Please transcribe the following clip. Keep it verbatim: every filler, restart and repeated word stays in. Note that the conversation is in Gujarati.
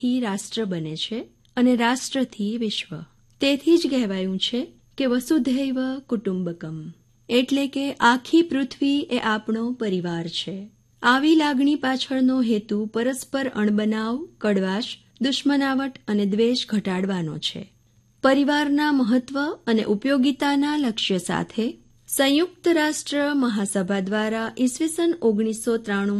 ઈ રાષ્ટ્ર બને છે અને રાષ્ટ્રથી વિશ્વ. તેથી જ કહેવાયું છે કે વસુધૈવ કુટુંબકમ, એટલે કે આખી પૃથ્વી એ આપણો પરિવાર છે. આવી લાગણી પાછળનો હેતુ પરસ્પર અણબનાવ, કડવાશ, દુશ્મનાવટ અને દ્વેષ ઘટાડવાનો છે. પરિવારના મહત્વ અને ઉપયોગિતાના લક્ષ્ય સાથે સંયુક્ત રાષ્ટ્ર મહાસભા દ્વારા ઈસવીસન ઓગણીસો ત્રાણું